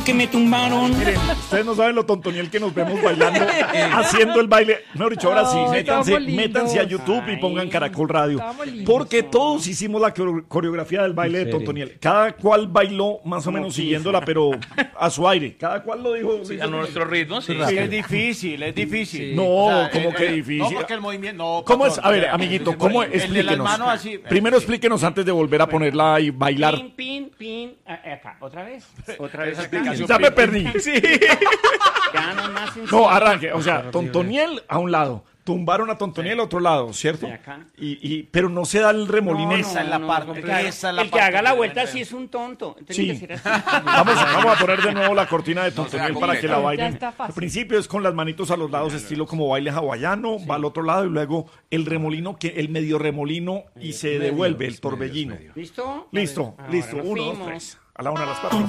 que me tumbaron. Miren, ustedes no saben lo tontoniel que nos vemos bailando, haciendo el baile. Mejor dicho, ahora sí, métanse a YouTube y pongan Caracol Radio. Porque todos hicimos la coreografía del baile de tontoniel. Cada cual bailó más o menos siguiéndola, pero a su aire. Cada cual lo dijo. Sí, a nuestro ritmo, sí. Es difícil, es difícil. No, O sea, ¿cómo que difícil? No, porque el movimiento... No, ¿Cómo es? patrón, A ver, amiguito, ¿cómo? el de las Explíquenos. manos así. Primero explíquenos antes de volver a ponerla y bailar. Pin, pin, pin. Acá, otra vez. Otra vez Esa acá. explicación. Ya me perdí. Sí. Ya nomás sencillo. No, arranque. O sea, tontoniel a un lado. Tumbaron a tontoniel al otro lado, ¿cierto? Sí, acá. Pero no se da el remolino. Esa es la parte, Claro, esa es la el que parte haga la que vuelta no sí es un tonto. Tiene Sí. que ser así. Vamos a poner de nuevo la cortina de tontoniel sea para que la completo. bailen. Ya está fácil. Al principio es con las manitos a los lados, estilo como baile hawaiano, va al otro lado y luego el remolino, el medio remolino y se devuelve el torbellino. ¿Listo? Listo, Ahora listo. nos 1, 2, fuimos. 3. A la 1, a las 4.